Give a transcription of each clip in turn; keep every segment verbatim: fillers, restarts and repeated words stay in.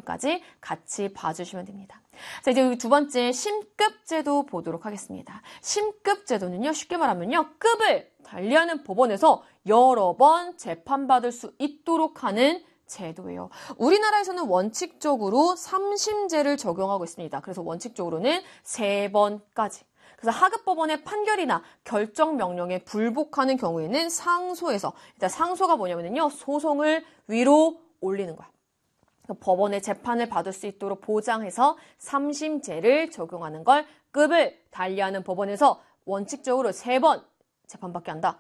내용까지 같이 봐주시면 됩니다. 자, 이제 두 번째 심급제도 보도록 하겠습니다. 심급제도는요, 쉽게 말하면요, 급을 달리하는 법원에서 여러 번 재판받을 수 있도록 하는 제도예요. 우리나라에서는 원칙적으로 삼심제를 적용하고 있습니다. 그래서 원칙적으로는 세 번까지. 그래서 하급법원의 판결이나 결정명령에 불복하는 경우에는 상소해서, 일단 상소가 뭐냐면요, 소송을 위로 올리는 거야. 법원의 재판을 받을 수 있도록 보장해서 삼심제를 적용하는 걸 급을 달리하는 법원에서 원칙적으로 세 번 재판받게 한다.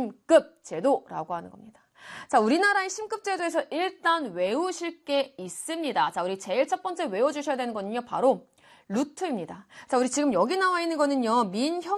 심급제도라고 하는 겁니다. 자, 우리나라의 심급제도에서 일단 외우실 게 있습니다. 자, 우리 제일 첫 번째 외워주셔야 되는 거는요, 바로 루트입니다. 자, 우리 지금 여기 나와 있는 거는요,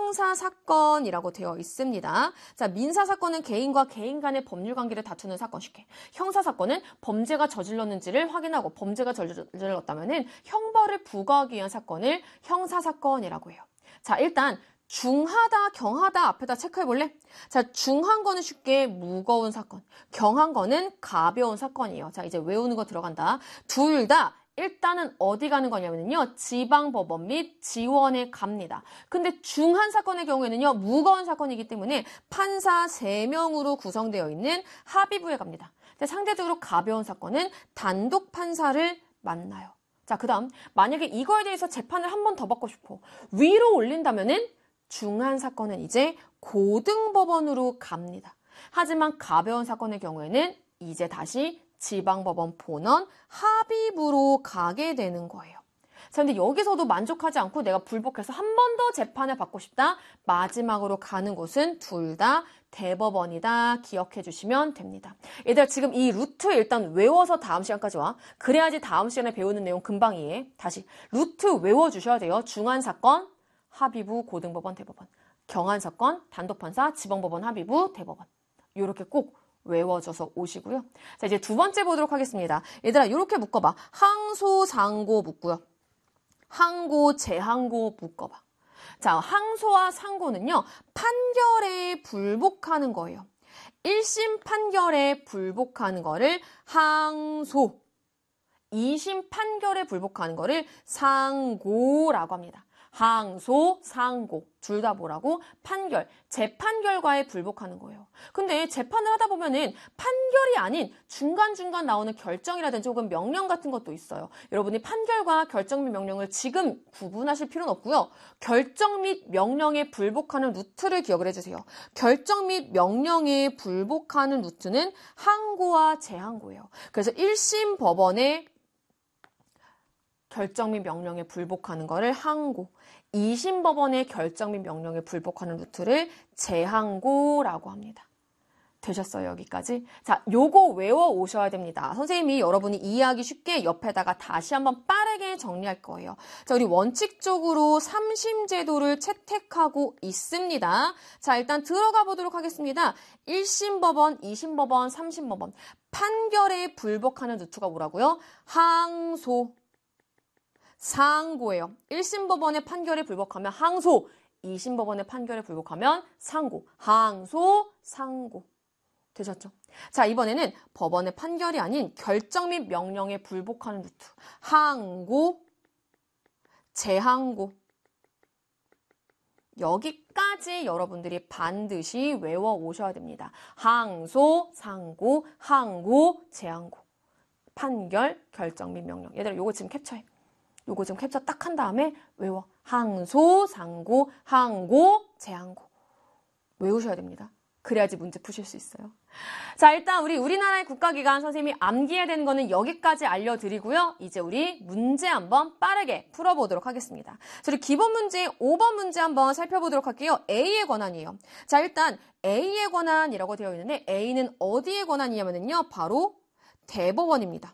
민형사사건이라고 되어 있습니다. 자, 민사사건은 개인과 개인 간의 법률 관계를 다투는 사건 쉽게. 형사사건은 범죄가 저질렀는지를 확인하고 범죄가 저질렀다면은 형벌을 부과하기 위한 사건을 형사사건이라고 해요. 자, 일단 중하다, 경하다 앞에다 체크해 볼래? 자, 중한 거는 쉽게 무거운 사건, 경한 거는 가벼운 사건이에요. 자, 이제 외우는 거 들어간다. 둘 다 일단은 어디 가는 거냐면요, 지방법원 및 지원에 갑니다. 근데 중한 사건의 경우에는요, 무거운 사건이기 때문에 판사 세 명으로 구성되어 있는 합의부에 갑니다. 근데 상대적으로 가벼운 사건은 단독 판사를 만나요. 자, 그 다음 만약에 이거에 대해서 재판을 한 번 더 받고 싶어, 위로 올린다면은 중한 사건은 이제 고등법원으로 갑니다. 하지만 가벼운 사건의 경우에는 이제 다시 지방법원 본원 합의부로 가게 되는 거예요. 자, 근데 여기서도 만족하지 않고 내가 불복해서 한 번 더 재판을 받고 싶다. 마지막으로 가는 곳은 둘 다 대법원이다. 기억해 주시면 됩니다. 얘들아, 지금 이 루트 일단 외워서 다음 시간까지 와. 그래야지 다음 시간에 배우는 내용 금방 이해해. 다시 루트 외워주셔야 돼요. 중한 사건, 합의부, 고등법원, 대법원. 경한 사건, 단독판사, 지방법원, 합의부, 대법원. 이렇게 꼭 외워져서 오시고요. 자, 이제 두 번째 보도록 하겠습니다. 얘들아, 이렇게 묶어봐. 항소, 상고 묶고요. 항고, 재항고 묶어봐. 자, 항소와 상고는요, 판결에 불복하는 거예요. 일심 판결에 불복하는 거를 항소, 이심 판결에 불복하는 거를 상고라고 합니다. 항소, 상고 둘 다 뭐라고? 판결, 재판 결과에 불복하는 거예요. 근데 재판을 하다 보면은 판결이 아닌 중간중간 나오는 결정이라든지 혹은 명령 같은 것도 있어요. 여러분이 판결과 결정 및 명령을 지금 구분하실 필요는 없고요. 결정 및 명령에 불복하는 루트를 기억을 해주세요. 결정 및 명령에 불복하는 루트는 항고와 재항고예요. 그래서 일심 법원의 결정 및 명령에 불복하는 거를 항고, 이심 법원의 결정 및 명령에 불복하는 루트를 재항고라고 합니다. 되셨어요, 여기까지? 자, 요거 외워 오셔야 됩니다. 선생님이 여러분이 이해하기 쉽게 옆에다가 다시 한번 빠르게 정리할 거예요. 자, 우리 원칙적으로 삼심제도를 채택하고 있습니다. 자, 일단 들어가 보도록 하겠습니다. 일심 법원, 이심 법원, 삼심 법원. 판결에 불복하는 루트가 뭐라고요? 항소. 상고예요. 일심 법원의 판결에 불복하면 항소, 이심 법원의 판결에 불복하면 상고, 항소, 상고. 되셨죠? 자, 이번에는 법원의 판결이 아닌 결정 및 명령에 불복하는 루트. 항고, 재항고. 여기까지 여러분들이 반드시 외워 오셔야 됩니다. 항소, 상고, 항고, 재항고. 판결, 결정 및 명령. 얘들아, 요거 지금 캡처해. 요거 좀 캡처 딱 한 다음에 외워. 항소, 상고, 항고, 재항고. 외우셔야 됩니다. 그래야지 문제 푸실 수 있어요. 자, 일단 우리 우리나라의 국가기관 선생님이 암기해야 되는 거는 여기까지 알려드리고요. 이제 우리 문제 한번 빠르게 풀어보도록 하겠습니다. 자, 우리 기본 문제 오 번 문제 한번 살펴보도록 할게요. A의 권한이에요. 자, 일단 A의 권한이라고 되어 있는데 A는 어디의 권한이냐면요. 바로 대법원입니다.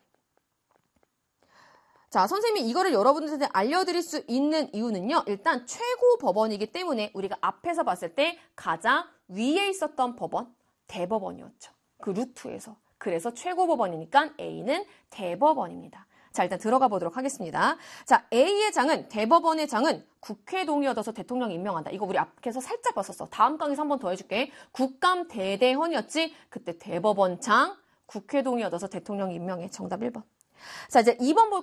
자, 선생님이 이거를 여러분들한테 알려드릴 수 있는 이유는요. 일단 최고 법원이기 때문에 우리가 앞에서 봤을 때 가장 위에 있었던 법원, 대법원이었죠. 그 루트에서. 그래서 최고 법원이니까 A는 대법원입니다. 자, 일단 들어가 보도록 하겠습니다. 자, A의 장은, 대법원의 장은 국회 동의 얻어서 대통령 임명한다. 이거 우리 앞에서 살짝 봤었어. 다음 강의에서 한 번 더 해줄게. 국감 대대헌이었지. 그때 대법원 장, 국회 동의 얻어서 대통령 임명해. 정답 일 번. 자, 이제 이 번 볼